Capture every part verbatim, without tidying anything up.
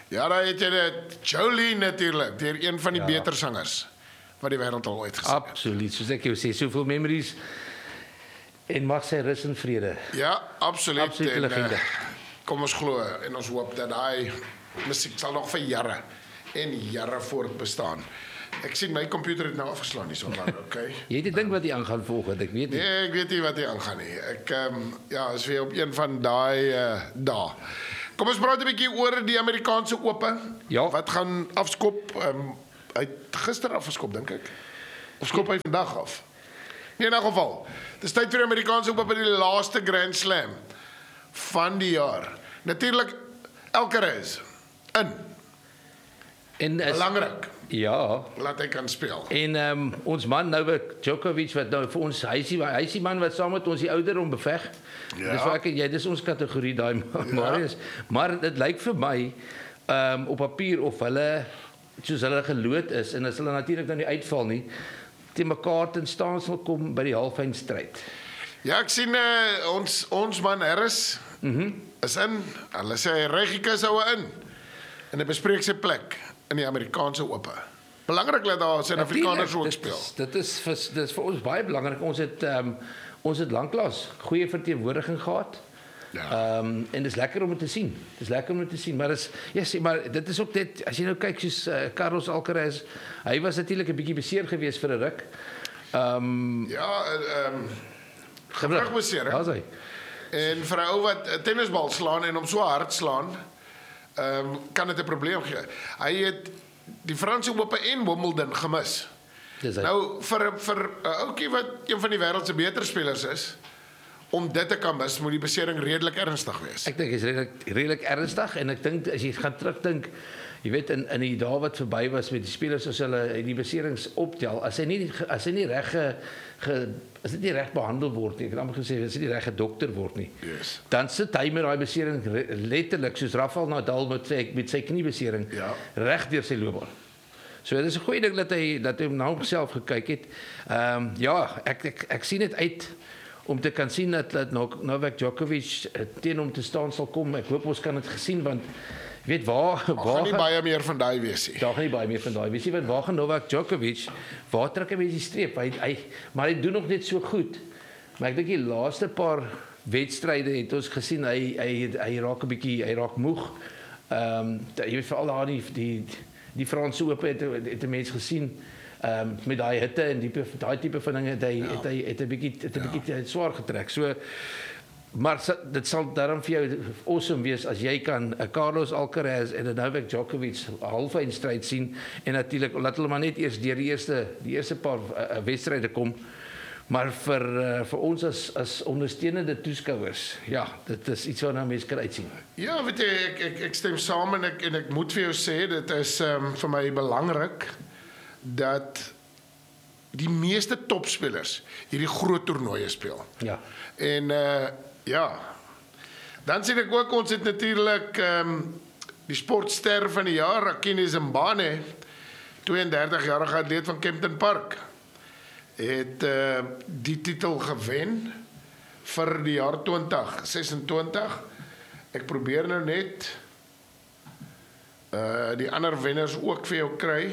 Ja, daar het jy dit Jolene natuurlik, deur een van die Ja. beter sangers wat die wêreld al ooit gesien het. Absoluut, soos ek jou sê, soveel memories. En mag sy rus in vrede. Ja, absoluut. Absolute En, legende. eh, kom ons glo en ons hoop dat daai musiek sal nog vir jare en jare voortbestaan. Ek sien my komputer het nou afgeslaan nie so lank, okay? Jy het die ding wat jy aangaan volgende, ek weet nie. Nee, ek weet nie wat hier aangaan nie. Ek ehm um, ja, is weer op een van daai uh, dae. Kom ons praat 'n bietjie oor die Amerikaanse Ope. Ja. Wat gaan afskop? Ehm um, hy het gister afgeskop dink ek. Of skop hy vandag af? Nee, in 'n geval. Dis tyd vir die Amerikaanse Ope by die laaste Grand Slam van die jaar. Natuurlik elke reis in. En is, Belangrik. ja, Laat hy kan speel. en um, ons man Novak Djokovic wat nou vir ons, hy is die, hy is die man wat saam met ons die ouderdom beveg. Ja. Dis waar ek en jy, dis ons kategorie daai Marius. Maar dit lyk vir my um, op papier of hulle soos hulle geloot is en as hulle natuurlik nou nie uitval nie, te mekaar ten staan sal kom by die halfeindstryd. Ja, ek sien uh, ons ons man Harris Mhm. is in. Hulle sê Reggie sou in. En hy bespreek sy plek in die Amerikaanse Ope. Belangrik dat daar Suid-Afrikaners ook Dit speel. is- Dit is vir dit is vir ons baie belangrik. Ons het um, ons het lanklaas goeie verteenwoordiging gehad. Ja. Ehm um, en dis lekker om dit te sien. Dis lekker om dit te sien, maar dis ja, sê maar dit is ook net as jy nou kyk soos uh, Carlos Alcaraz, hy was natuurlik 'n bietjie beseer geweest vir 'n ruk. Ehm um, Ja, ehm um, gewrigbesering. Daar's hy. En vir 'n ou wat 'n tennisbal slaan en hom so hard slaan, ehm um, kan dit 'n probleem gee. Hy het die Franse Ope en Wimbledon gemis. Dis hy. Nou vir vir 'n ouetjie wat een van die wêreld se beter spelers is, om dit te kan mis, moet die besering redelik ernstig wees. Ek dink dit is redelik redelik ernstig en ek dink as jy gaan terugdink, jy weet in in die dae wat verby was met die spelers as hulle die beserings optel, as hy nie as hy nie reg ge, ge as dit nie reg behandel word nie, ek het amper gesê as hy nie reg gedokter word nie. Yes. Dan sit hy met daai besering re- letterlik soos Rafael Nadal met sy met sy kniebesering Ja. reg deur sy loopbaan. So dit is 'n goeie ding dat hy dat hy na homself gekyk het. Ehm um, ja, ek ek ek sien dit uit om te kan sien dat dat Novak Djokovic uh, teen hom te staan sal kom. Ek hoop ons kan dit gesien want jy weet waar Daar gaan waar nie gaan, baie meer van daai wees nie. daar gaan nie baie meer van daai. Weet jy wat waar gaan Novak Djokovic? Waar trek hy met die streep? Hy hy maar hy doen nog net so goed. Maar ek dink die laaste paar wedstryde het ons gesien hy hy hy raak 'n bietjie hy raak moeg. Ehm um, jy weet veral daar die die die Franse Ope het het 'n mens gesien ehm um, met daai hitte en die daai tipe van dinge het hy ja. het hy het 'n bietjie het 'n bietjie ja. swaar getrek. So maar dit sal daarom vir jou awesome wees as jy kan 'n Carlos Alcaraz en 'n Novak Djokovic halfeindstryd sien en natuurlik laat hulle maar net eers deur die eerste die eerste paar uh, wedstryde kom. Maar vir uh, vir ons as as ondersteunende toeskouers, ja, dit is iets waarna mense kan uitsien. Ja, weet jy, ek ek ek stem saam en ek en ek moet vir jou sê dit is ehm um, vir my belangrik dat die meeste topspelers hierdie groot toernooie speel. Ja. En uh ja. Dan sien ek ook ons het natuurlik ehm um, die sportster van die jaar, Rakini Zimbane, tweeëndertig-jarige atleet van Kempton Park, het uh die titel gewen vir die jaar twintig sesentwintig. Ek probeer nou net uh die ander wenners ook vir jou kry.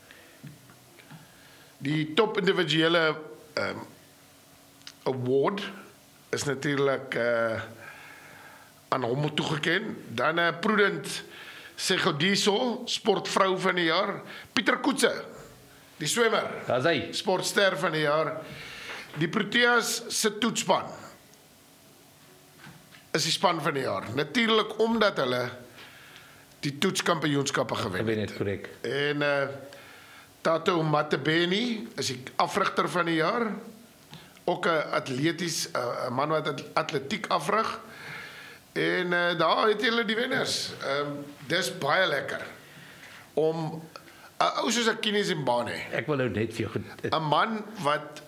Die top individuele um, award is natuurlik uh aan hom toegeken. Dan 'n uh, Prudent Segodiso, sportvrou van die jaar, Pieter Koetse, die swemmer, Daar's hy. sportster van die jaar. Die Proteas se toetsspan is die span van die jaar. Natuurlik omdat hulle die toetskampioenskappe gewen Gewen het. het, korrek. En uh Tato Matebeni is die afrigter van die jaar. Ook 'n atleties 'n uh, man wat atletiek afrig. En uh, daar het julle die wenners. Ehm um, dis baie lekker om 'n ou soos Akini Zimbane, Ek wil nou net vir jou 'n man wat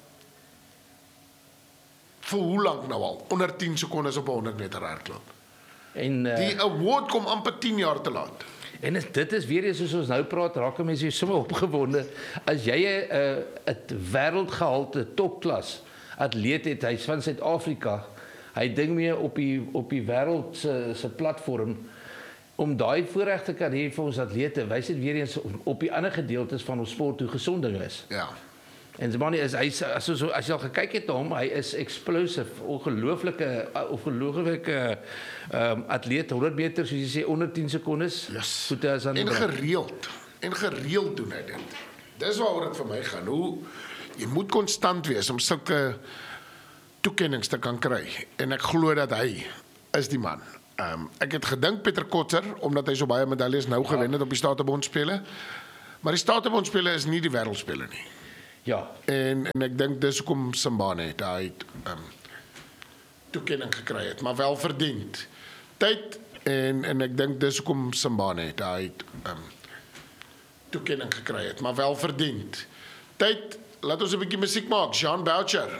vir hoe lank nou al onder tien sekondes op 'n honderd meter hardloop. en uh, Die award kom amper tien jaar te laat. En is, dit is weer eens soos ons nou praat, raak mense weer sommer opgewonde. As jy 'n 'n wêreldgehalte topklas atleet het, hy's van Suid-Afrika. Hy ding mee op die op die wêreld se se platform om daai voorreg te kan hê vir ons atlete, wys dit weer eens op die ander gedeeltes van ons sport hoe gesond ding is. Ja. En Zimani is hy as so as jy al gekyk het na hom, hy is explosive, ongelooflike ongelooflike ehm um, atleet, honderd meter soos jy sê onder tien sekondes. Yes. Voete is aan die En brand. gereeld. En gereeld doen hy dit. Dis waaroor dit vir my gaan. Hoe jy moet konstant wees om sulke toekennings te kan kry. En ek glo dat hy is die man. Um, ek het gedink Pieter Kotzer, omdat hy so baie medaljes nou gewen het op die Statebondspele. Maar die Statebondspele is nie die wêreldspele nie. Ja, En en ek dink dis hoekom Simbane daai um, toekenning gekry het, maar wel verdiend. Tyd en en ek dink dis hoekom Simbane daai um, toekenning gekry het, maar wel verdiend. Tyd, laat ons 'n bietjie musiek maak. Jean Boucher.